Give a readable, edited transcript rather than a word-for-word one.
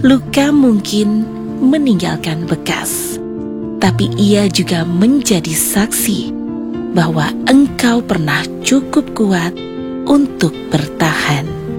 Luka mungkin meninggalkan bekas, tapi ia juga menjadi saksi bahwa engkau pernah cukup kuat untuk bertahan.